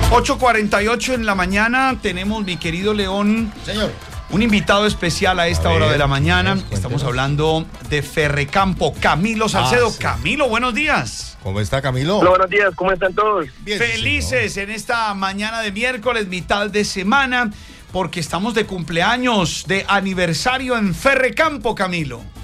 8:48 en la mañana, tenemos, mi querido León, señor, un invitado especial a esta hora de la mañana. Estamos hablando de Ferrecampo, Camilo Salcedo. Sí. Camilo, buenos días. ¿Cómo está, Camilo? Hola, buenos días, ¿cómo están todos? Bien, Felices en esta mañana de miércoles, mitad de semana, porque estamos de cumpleaños, de aniversario en Ferrecampo, Camilo.